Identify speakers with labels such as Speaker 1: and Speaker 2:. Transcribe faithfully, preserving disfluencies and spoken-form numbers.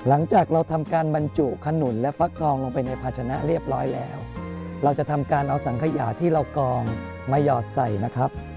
Speaker 1: หลังจากเราทำการบรรจุขนุนและฟักทองลงไปในภาชนะเรียบร้อยแล้วเราจะทำการเอาสังขยาที่เรากรองมาหยอดใส่นะครับ